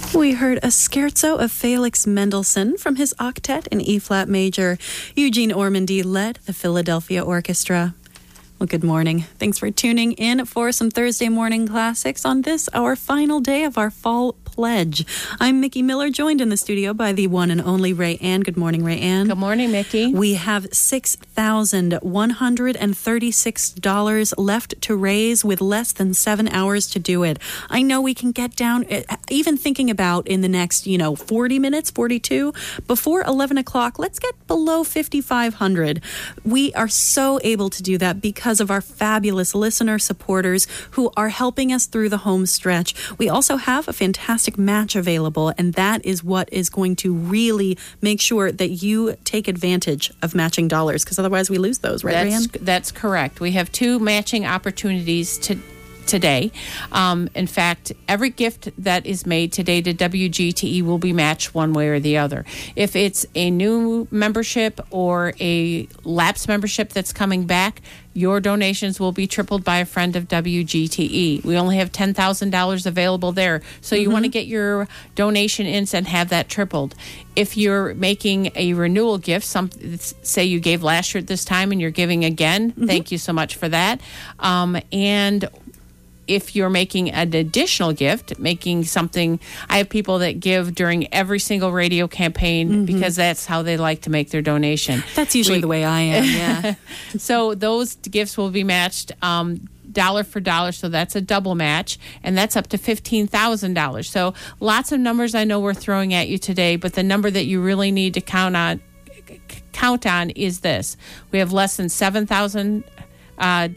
We heard a scherzo of Felix Mendelssohn from his octet in E-flat major. Eugene Ormandy led the Philadelphia Orchestra. Well, good morning. Thanks for tuning in for some Thursday morning classics on this, our final day of our fall pledge. I'm Mickey Miller, joined in the studio by the one and only Ray Ann. Good morning, Ray Ann. Good morning, Mickey. We have $6,136 left to raise with less than 7 hours to do it. I know we can get down, even thinking about in the next, 40 minutes, 42, before 11 o'clock, let's get below 5,500. We are so able to do that because of our fabulous listener supporters who are helping us through the home stretch. We also have a fantastic match available, and that is what is going to really make sure that you take advantage of matching dollars, because otherwise we lose those, right, Ryan? That's correct. We have two matching opportunities today. In fact, every gift that is made today to WGTE will be matched one way or the other. If it's a new membership or a lapsed membership that's coming back, your donations will be tripled by a friend of WGTE. We only have $10,000 available there. So you want to get your donation in and have that tripled. If you're making a renewal gift, say you gave last year at this time and you're giving again, thank you so much for that. And if you're making an additional gift, making something, I have people that give during every single radio campaign because that's how they like to make their donation. That's usually the way I am, yeah. So those gifts will be matched dollar for dollar, so that's a double match, and that's up to $15,000. So lots of numbers I know we're throwing at you today, but the number that you really need to count on is this. We have less than $7,000. We have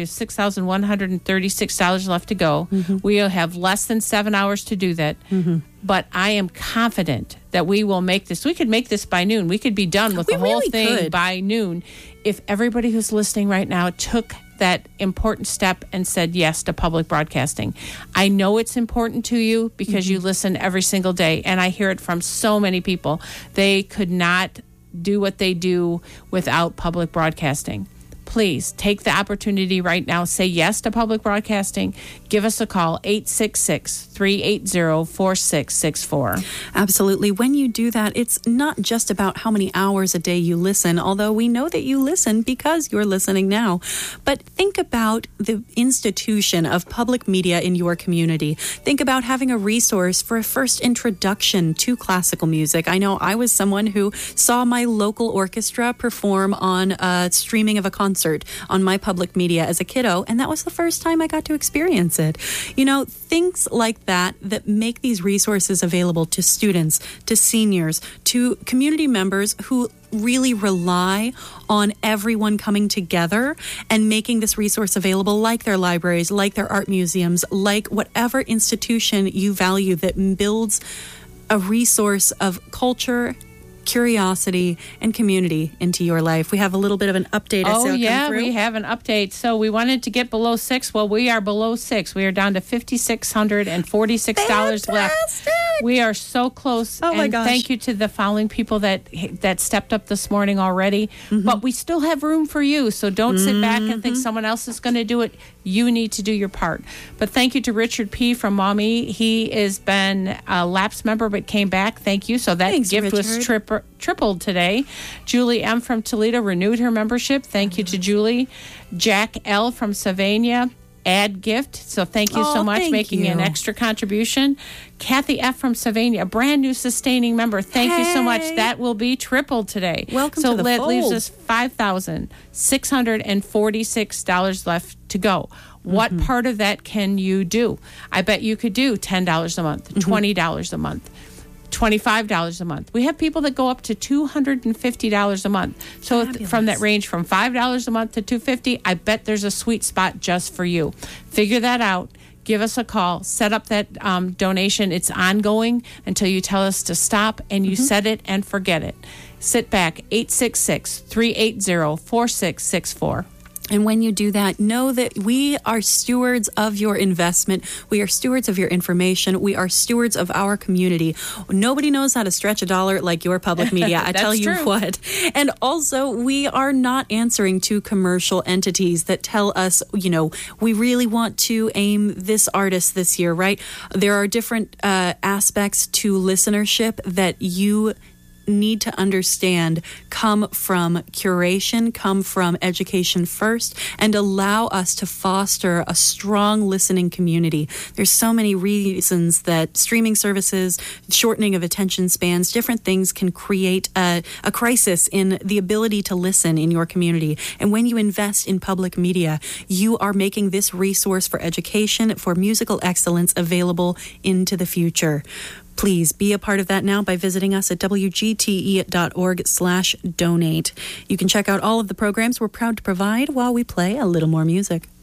$6,136 left to go. We'll have less than 7 hours to do that. But I am confident that we will make this. We could make this by noon. We could be done with the whole thing by noon if everybody who's listening right now took that important step and said yes to public broadcasting. I know it's important to you because you listen every single day, and I hear it from so many people. They could not do what they do without public broadcasting. Please take the opportunity right now. Say yes to public broadcasting. Give us a call, 866-380-4664. Absolutely. When you do that, it's not just about how many hours a day you listen, although we know that you listen because you're listening now. But think about the institution of public media in your community. Think about having a resource for a first introduction to classical music. I know I was someone who saw my local orchestra perform on streaming of a concert on my public media as a kiddo, and that was the first time I got to experience it. Things like that make these resources available to students, to seniors, to community members who really rely on everyone coming together and making this resource available, like their libraries, like their art museums, like whatever institution you value that builds a resource of culture, curiosity, and community into your life. We have a little bit of an update. We have an update. So we wanted to get below 6. Well, we are below 6. We are down to $5,646 left. We are so close. Oh, my gosh. Thank you to the following people that stepped up this morning already. But we still have room for you. So don't sit back and think someone else is going to do it. You need to do your part. But thank you to Richard P. from Maumee. He has been a lapsed member but came back. Thank you. So that gift was tripled today. Julie M. from Toledo renewed her membership. Thank you to Julie. Jack L. from Sylvania, add gift. So thank you so much, making an extra contribution. Kathy F. from Sylvania, a brand new sustaining member. Thank you so much. That will be tripled today. Welcome to the fold. So that leaves us $5,646 left to go. What part of that can you do? I bet you could do $10 a month, $20 a month, $25 a month. We have people that go up to $250 a month. So from that range from $5 a month to $250, I bet there's a sweet spot just for you. Figure that out. Give us a call. Set up that donation. It's ongoing until you tell us to stop, and you set it and forget it. Sit back, 866-380-4664. And when you do that, know that we are stewards of your investment. We are stewards of your information. We are stewards of our community. Nobody knows how to stretch a dollar like your public media. I tell you what. And also, we are not answering to commercial entities that tell us, we really want to aim this artist this year, right? There are different aspects to listenership that you need to understand come from curation, come from education first, and allow us to foster a strong listening community. There's so many reasons that streaming services, shortening of attention spans, different things can create a crisis in the ability to listen in your community. And when you invest in public media, you are making this resource for education, for musical excellence available into the future. Please be a part of that now by visiting us at wgte.org/donate. You can check out all of the programs we're proud to provide while we play a little more music.